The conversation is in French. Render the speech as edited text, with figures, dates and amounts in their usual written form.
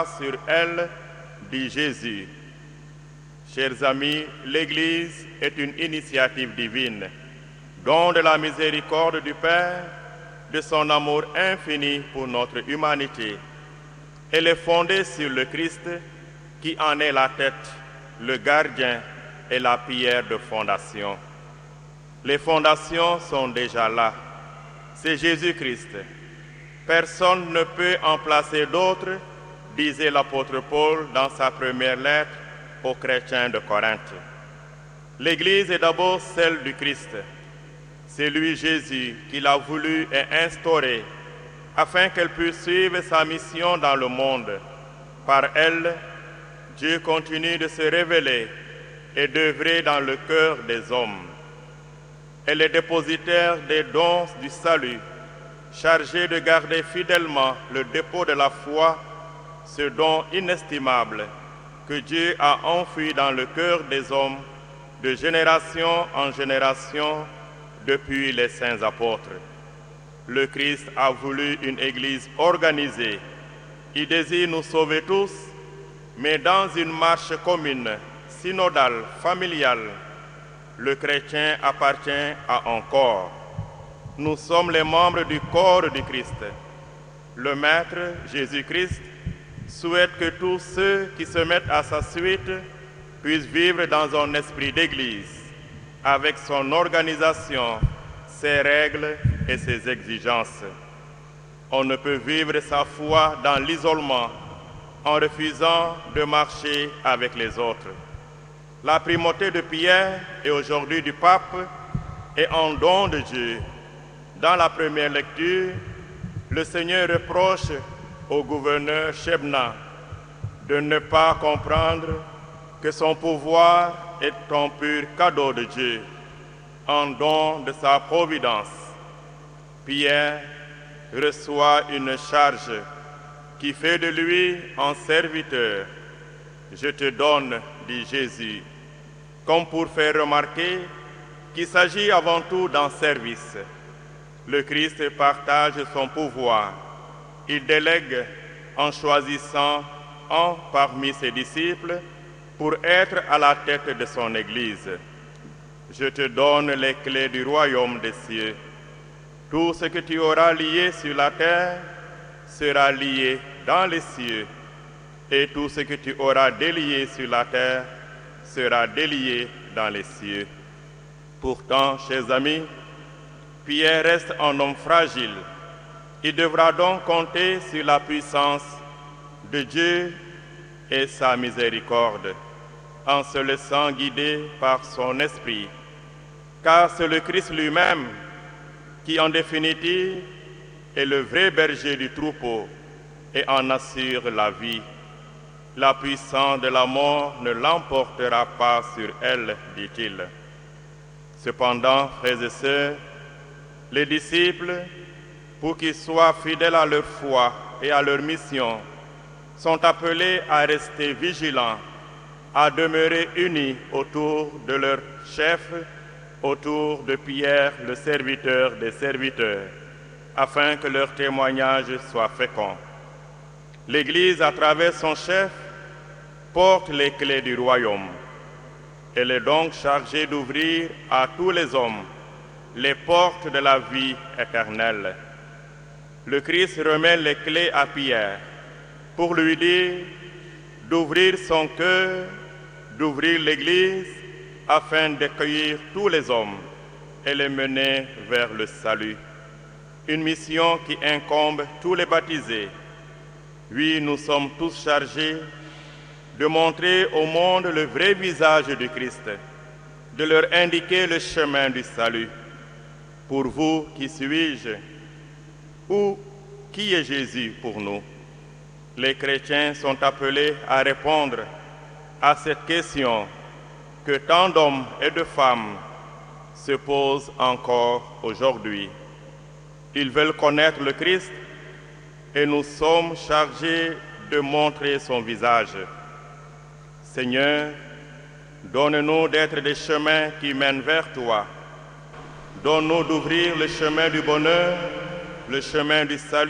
sur elle, dit Jésus. Chers amis, l'Église est une initiative divine, don de la miséricorde du Père, de son amour infini pour notre humanité. Elle est fondée sur le Christ qui en est la tête, le gardien et la pierre de fondation. Les fondations sont déjà là. C'est Jésus-Christ. Personne ne peut en placer d'autres, disait l'apôtre Paul dans sa première lettre aux chrétiens de Corinthe. L'Église est d'abord celle du Christ. C'est lui, Jésus, qui l'a voulu et instauré, afin qu'elle puisse suivre sa mission dans le monde. Par elle, Dieu continue de se révéler et d'œuvrer dans le cœur des hommes. Elle est dépositaire des dons du salut, chargée de garder fidèlement le dépôt de la foi, ce don inestimable que Dieu a enfoui dans le cœur des hommes de génération en génération depuis les saints apôtres. Le Christ a voulu une Église organisée. Il désire nous sauver tous, mais dans une marche commune, synodale, familiale. Le chrétien appartient à un corps. Nous sommes les membres du corps du Christ. Le Maître, Jésus-Christ, souhaite que tous ceux qui se mettent à sa suite puissent vivre dans un esprit d'Église, avec son organisation, ses règles et ses exigences. On ne peut vivre sa foi dans l'isolement en refusant de marcher avec les autres. La primauté de Pierre et aujourd'hui du pape est un don de Dieu. Dans la première lecture, le Seigneur reproche au gouverneur Shebna de ne pas comprendre que son pouvoir est un pur cadeau de Dieu, un don de sa providence. Pierre reçoit une charge qui fait de lui un serviteur. Je te donne, dit Jésus, comme pour faire remarquer qu'il s'agit avant tout d'un service. Le Christ partage son pouvoir. Il délègue en choisissant un parmi ses disciples pour être à la tête de son Église. Je te donne les clés du royaume des cieux. Tout ce que tu auras lié sur la terre sera lié dans les cieux, et tout ce que tu auras délié sur la terre sera délié dans les cieux. Pourtant, chers amis, Pierre reste un homme fragile. Il devra donc compter sur la puissance de Dieu et sa miséricorde, en se laissant guider par son esprit, car c'est le Christ lui-même qui, en définitive, est le vrai berger du troupeau et en assure la vie. La puissance de la mort ne l'emportera pas sur elle, dit-il. Cependant, frères et sœurs, les disciples, pour qu'ils soient fidèles à leur foi et à leur mission, sont appelés à rester vigilants, à demeurer unis autour de leur chef, autour de Pierre, le serviteur des serviteurs, afin que leur témoignage soit fécond. L'Église, à travers son chef, porte les clés du royaume. Elle est donc chargée d'ouvrir à tous les hommes les portes de la vie éternelle. Le Christ remet les clés à Pierre pour lui dire d'ouvrir son cœur, d'ouvrir l'Église afin d'accueillir tous les hommes et les mener vers le salut. Une mission qui incombe tous les baptisés. Oui, nous sommes tous chargés de montrer au monde le vrai visage du Christ, de leur indiquer le chemin du salut. Pour vous, qui suis-je? Ou qui est Jésus pour nous? Les chrétiens sont appelés à répondre à cette question que tant d'hommes et de femmes se posent encore aujourd'hui. Ils veulent connaître le Christ et nous sommes chargés de montrer son visage. Seigneur, donne-nous d'être des chemins qui mènent vers toi. Donne-nous d'ouvrir le chemin du bonheur, le chemin du salut.